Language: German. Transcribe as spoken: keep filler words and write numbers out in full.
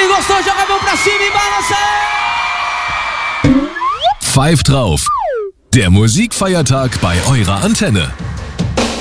Quem gostou, joga a mão pra cima e balança! Pfeift drauf. Der Musikfeiertag bei eurer Antenne.